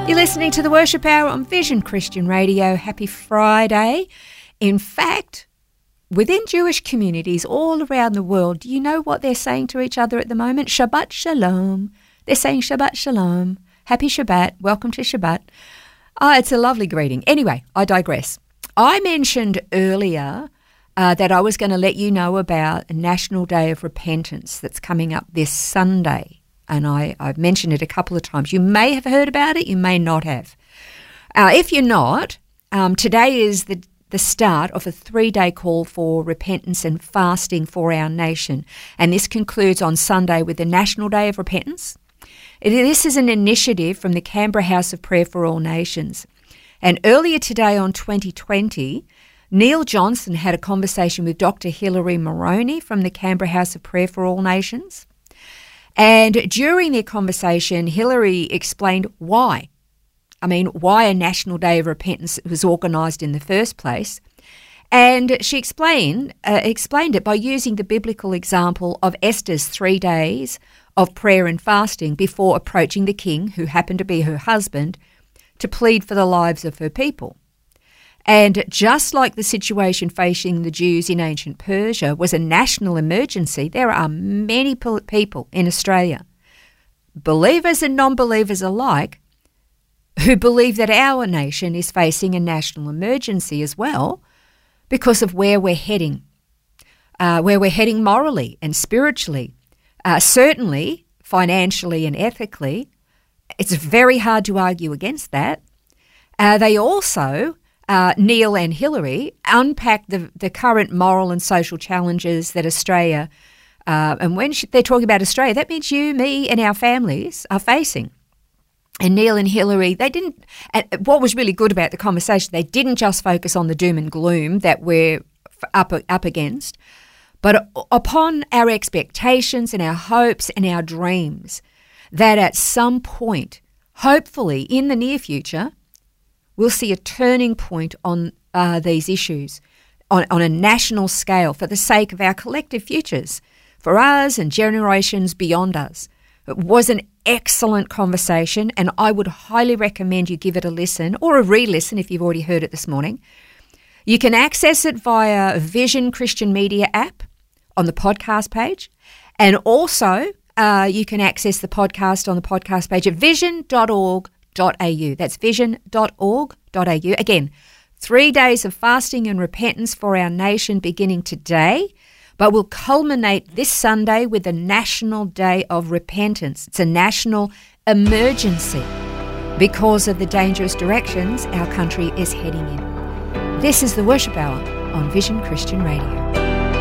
You're listening to the Worship Hour on Vision Christian Radio. Happy Friday. In fact, within Jewish communities all around the world, do you know what they're saying to each other at the moment? Shabbat Shalom. They're saying Shabbat Shalom. Happy Shabbat. Welcome to Shabbat. It's a lovely greeting. Anyway, I digress. I mentioned earlier that I was going to let you know about a National Day of Repentance that's coming up this Sunday. And I've mentioned it a couple of times. You may have heard about it, you may not have. If you're not, today is the start of a 3-day call for repentance and fasting for our nation. And this concludes on Sunday with the National Day of Repentance. This is an initiative from the Canberra House of Prayer for All Nations. And earlier today on 2020, Neil Johnson had a conversation with Dr. Hilary Moroney from the Canberra House of Prayer for All Nations. And during their conversation, Hilary explained why a National Day of Repentance was organised in the first place. And she explained it by using the biblical example of Esther's 3 days of prayer and fasting before approaching the king, who happened to be her husband, to plead for the lives of her people. And just like the situation facing the Jews in ancient Persia was a national emergency, there are many people in Australia, believers and non-believers alike, who believe that our nation is facing a national emergency as well because of where we're heading morally and spiritually, certainly financially and ethically. It's very hard to argue against that. They also... Neil and Hilary unpacked the current moral and social challenges that Australia, and when they're talking about Australia, that means you, me and our families are facing. And Neil and Hilary, what was really good about the conversation, they didn't just focus on the doom and gloom that we're up against, but upon our expectations and our hopes and our dreams that at some point, hopefully in the near future, we'll see a turning point on these issues on a national scale for the sake of our collective futures, for us and generations beyond us. It was an excellent conversation, and I would highly recommend you give it a listen or a re-listen if you've already heard it this morning. You can access it via Vision Christian Media app on the podcast page, and also you can access the podcast on the podcast page at vision.org.au. That's vision.org.au. Again, 3 days of fasting and repentance for our nation beginning today, but will culminate this Sunday with the National Day of Repentance. It's a national emergency because of the dangerous directions our country is heading in. This is the Worship Hour on Vision Christian Radio.